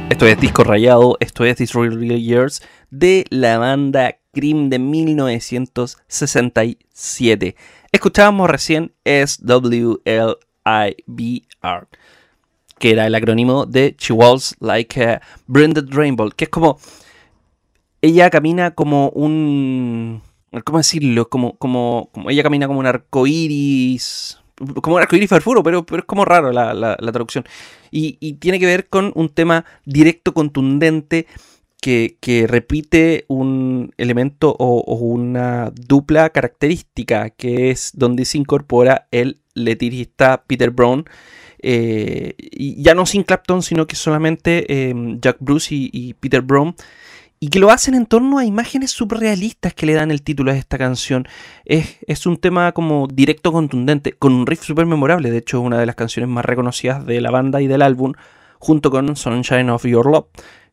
Esto es Disco Rayado, esto es These Real Years de la banda Cream de 1967. Escuchábamos recién SWLIBR, que era el acrónimo de She Walks Like a Branded Rainbow, que es como, ella camina como un, ¿cómo decirlo? Como ella camina como un arcoíris, como un arcoíris farfuro, pero es como raro la traducción. Y tiene que ver con un tema directo, contundente, que repite un elemento o una dupla característica, que es donde se incorpora el letrista Peter Brown, y ya no sin Clapton, sino que solamente Jack Bruce y Peter Brown, y que lo hacen en torno a imágenes surrealistas que le dan el título a esta canción. Es un tema como directo, contundente, con un riff súper memorable. De hecho, es una de las canciones más reconocidas de la banda y del álbum, junto con Sunshine of Your Love.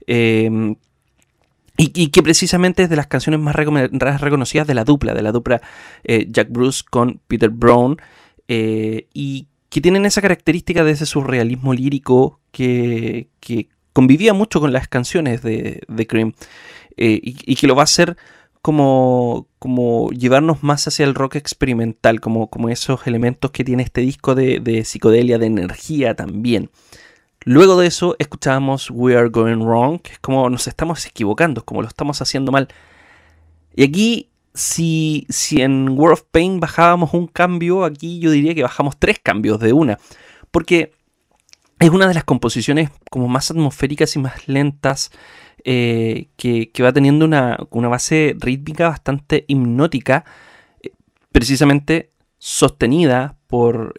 Y que precisamente es de las canciones más reconocidas de la dupla Jack Bruce con Peter Brown, y que tienen esa característica de ese surrealismo lírico que convivía mucho con las canciones de Cream, y que lo va a hacer como llevarnos más hacia el rock experimental, como esos elementos que tiene este disco de psicodelia, de energía también. Luego de eso escuchábamos We Are Going Wrong, que es como nos estamos equivocando, es como lo estamos haciendo mal. Y aquí, si en World of Pain bajábamos un cambio, aquí yo diría que bajamos 3 cambios de una. Porque es una de las composiciones como más atmosféricas y más lentas, que va teniendo una base rítmica bastante hipnótica, precisamente sostenida por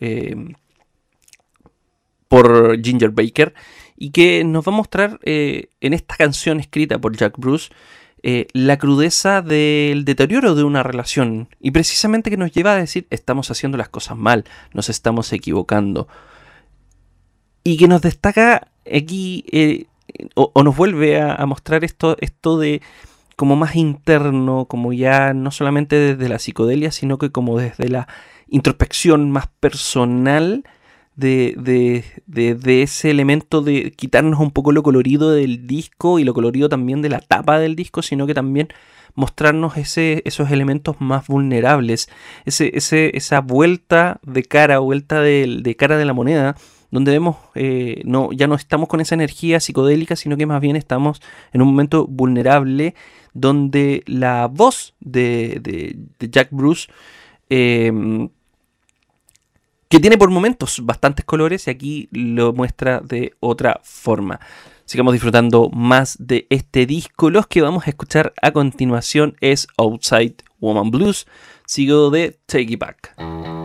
Ginger Baker, y que nos va a mostrar en esta canción escrita por Jack Bruce la crudeza del deterioro de una relación, y precisamente que nos lleva a decir: estamos haciendo las cosas mal, nos estamos equivocando. Y que nos destaca aquí, o nos vuelve a mostrar esto de como más interno, como ya no solamente desde la psicodelia, sino que como desde la introspección más personal de ese elemento de quitarnos un poco lo colorido del disco y lo colorido también de la tapa del disco, sino que también mostrarnos esos elementos más vulnerables, esa vuelta de cara de la moneda, donde vemos, ya no estamos con esa energía psicodélica, sino que más bien estamos en un momento vulnerable, donde la voz de Jack Bruce, que tiene por momentos bastantes colores, y aquí lo muestra de otra forma. Sigamos disfrutando más de este disco. Los que vamos a escuchar a continuación es Outside Woman Blues, seguido de Take It Back.